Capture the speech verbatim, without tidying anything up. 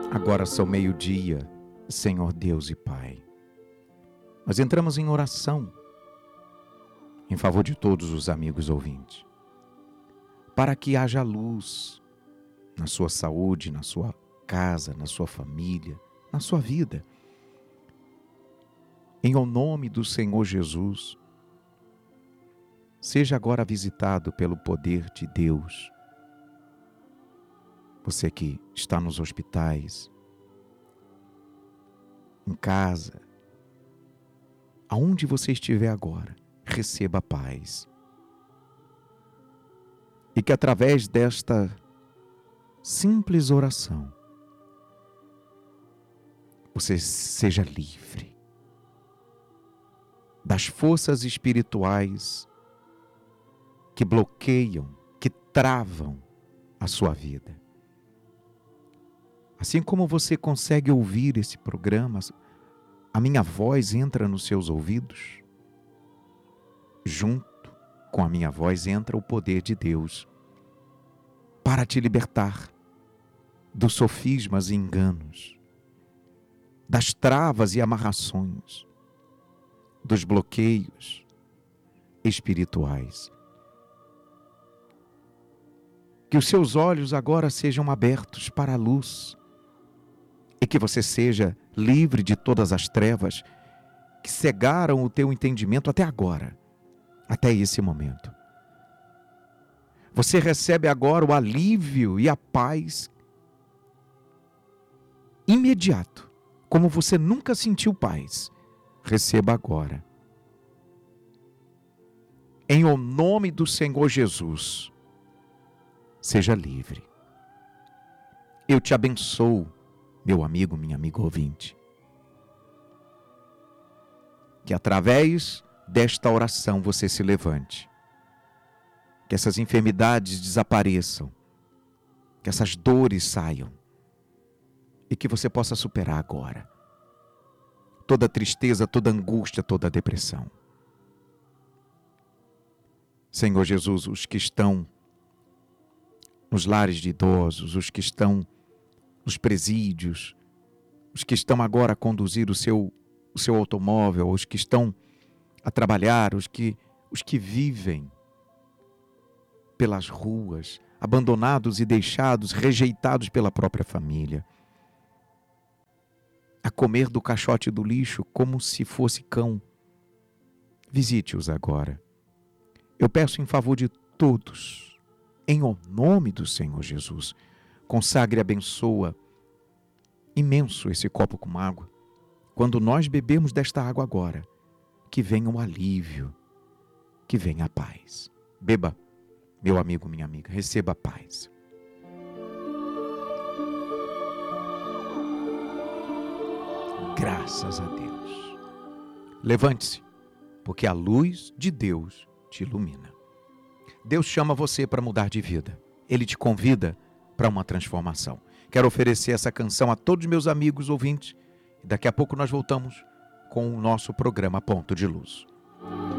Agora são meio-dia, Senhor Deus e Pai. Nós entramos em oração em favor de todos os amigos ouvintes, para que haja luz na sua saúde, na sua casa, na sua família, na sua vida. Em o nome do Senhor Jesus, seja agora visitado pelo poder de Deus. Você que está nos hospitais, em casa, aonde você estiver agora, receba a paz. E que através desta simples oração, você seja livre das forças espirituais que bloqueiam, que travam a sua vida. Assim como você consegue ouvir esse programa, a minha voz entra nos seus ouvidos, junto com a minha voz entra o poder de Deus para te libertar dos sofismas e enganos, das travas e amarrações, dos bloqueios espirituais. Que os seus olhos agora sejam abertos para a luz e que você seja livre de todas as trevas que cegaram o teu entendimento até agora, até esse momento. Você recebe agora o alívio e a paz imediato, como você nunca sentiu paz. Receba agora. Em o nome do Senhor Jesus, seja livre. Eu te abençoo, meu amigo, minha amiga ouvinte. Que através desta oração você se levante. Que essas enfermidades desapareçam. Que essas dores saiam. E que você possa superar agora toda tristeza, toda angústia, toda depressão. Senhor Jesus, os que estão nos lares de idosos, os que estão nos presídios, os que estão agora a conduzir o seu, o seu automóvel, os que estão a trabalhar, os que, os que vivem pelas ruas, abandonados e deixados, rejeitados pela própria família, a comer do caixote do lixo como se fosse cão. Visite-os agora. Eu peço em favor de todos, em o nome do Senhor Jesus, consagre e abençoa imenso esse copo com água. Quando nós bebemos desta água agora, que venha o alívio, que venha a paz. Beba, meu amigo, minha amiga, receba a paz. Graças a Deus. Levante-se, porque a luz de Deus te ilumina. Deus chama você para mudar de vida. Ele te convida para uma transformação. Quero oferecer essa canção a todos meus amigos ouvintes. E daqui a pouco nós voltamos com o nosso programa Ponto de Luz.